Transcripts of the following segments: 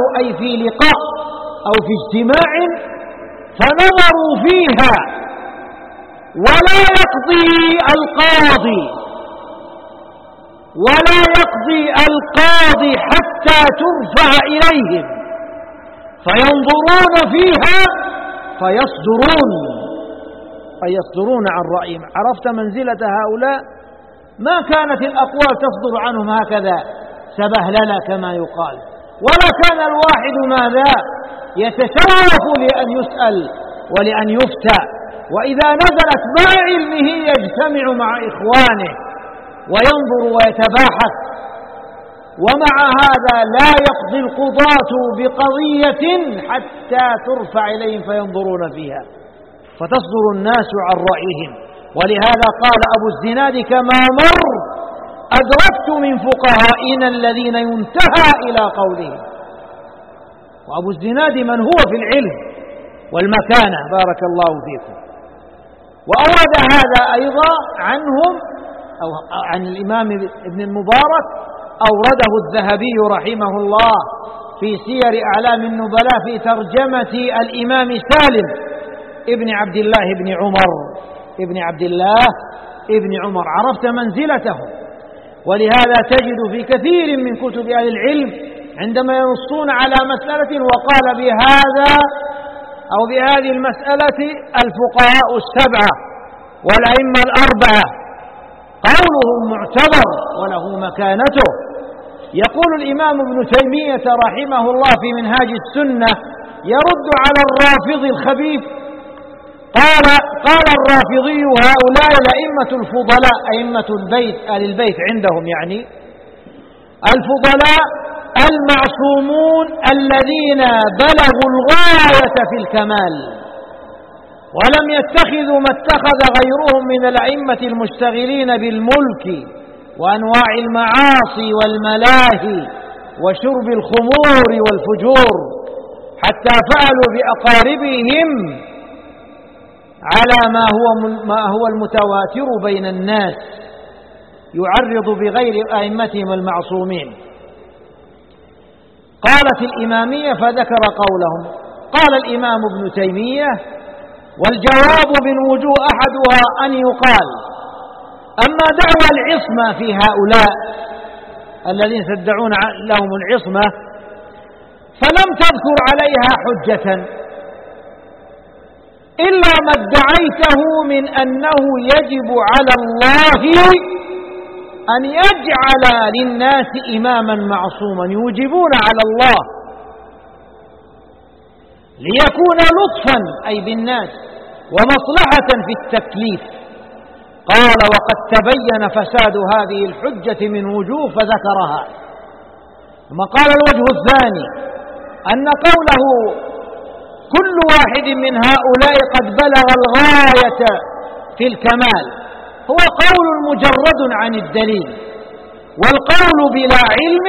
تقابلوا أي في لقاء أو في اجتماع فنظروا فيها، ولا يقضي القاضي حتى ترفع إليهم فينظرون فيها فيصدرون، أي يصدرون عن رأيهم. عرفت منزلة هؤلاء؟ ما كانت الأقوال تصدر عنهم هكذا سبهللة كما يقال، ولا كان الواحد ماذا يتشرف لأن يسأل ولأن يفتى، وإذا نزلت مع علمه يجتمع مع إخوانه وينظر ويتباحث. ومع هذا لا يقضي القضاة بقضية حتى ترفع إليهم فينظرون فيها فتصدر الناس عن رأيهم. ولهذا قال أبو الزناد كما مر: أدركت من فقهائنا الذين ينتهى إلى قولهم. وأبو الزناد من هو في العلم والمكانة، بارك الله فيكم. وأورد هذا أيضا عنهم أو عن الإمام ابن المبارك، أورده الذهبي رحمه الله في سير أعلام النبلاء في ترجمة الإمام سالم ابن عبد الله ابن عمر. عرفت منزلته. ولهذا تجد في كثير من كتب أهل العلم عندما ينصون على مسألة وقال بهذا أو بهذه المسألة الفقهاء السبعة والأئمة الأربعة، قولهم معتبر وله مكانته. يقول الإمام ابن تيمية رحمه الله في منهاج السنة يرد على الرافضي الخبيث، قال الرافضي: هؤلاء الأئمة الفضلاء، أئمة البيت أهل البيت عندهم يعني الفضلاء المعصومون الذين بلغوا الغاية في الكمال ولم يتخذوا ما اتخذ غيرهم من الأئمة المشتغلين بالملك وأنواع المعاصي والملاهي وشرب الخمور والفجور، حتى فعلوا بأقاربهم على ما هو المتواتر بين الناس، يعرض بغير أئمتهم المعصومين. قالت الإمامية فذكر قولهم. قال الإمام ابن تيمية: والجواب من وجوه أحدها أن يقال: أما دعوى العصمة في هؤلاء الذين تدعون لهم العصمة فلم تذكر عليها حجة إلا ما ادعيته من أنه يجب على الله أن يجعل للناس إماما معصوما، يوجبون على الله ليكون لطفا أي بالناس ومصلحة في التكليف. قال: وقد تبين فساد هذه الحجة من وجوه فذكرها. ثم قال: الوجه الثاني أن قوله كل واحد من هؤلاء قد بلغ الغاية في الكمال هو قول مجرد عن الدليل، والقول بلا علم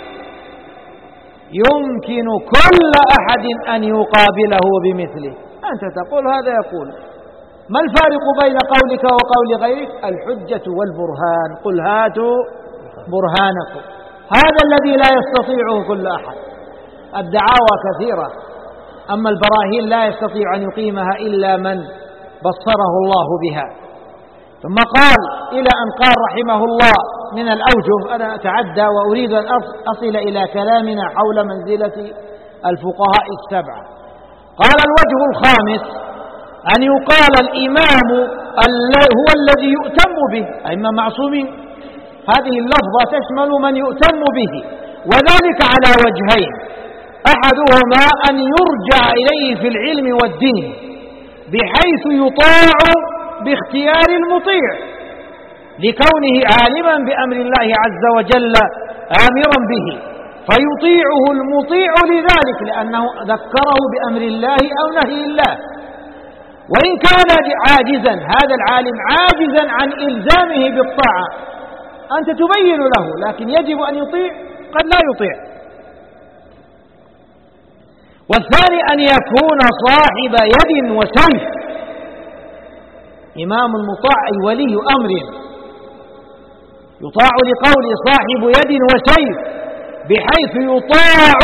يمكن كل أحد أن يقابله بمثله. أنت تقول هذا يقول، ما الفارق بين قولك وقول غيرك؟ الحجة والبرهان، قل هاتوا برهانكم. هذا الذي لا يستطيعه كل أحد. الدعاوى كثيرة، أما البراهين لا يستطيع أن يقيمها إلا من بصره الله بها. ثم قال إلى أن قال رحمه الله من الأوجه، أنا أتعدى وأريد أن أصل إلى كلامنا حول منزلة الفقهاء السبعة. قال: الوجه الخامس أن يقال الإمام هو الذي يؤتم به، أئمة معصومين. هذه اللفظة تشمل من يؤتم به، وذلك على وجهين: أحدهما أن يرجع إليه في العلم والدين بحيث يطاع باختيار المطيع لكونه عالما بأمر الله عز وجل آمرا به، فيطيعه المطيع لذلك لأنه ذكره بأمر الله أو نهي الله. وإن كان عاجزا، هذا العالم عاجزا عن إلزامه بالطاعة، أنت تبين له، لكن يجب أن يطيع، قد لا يطيع. والثاني أن يكون صاحب يد وسيف، إمام مطاع أي ولي أمر، يطاع لقول صاحب يد وسيف بحيث يطاع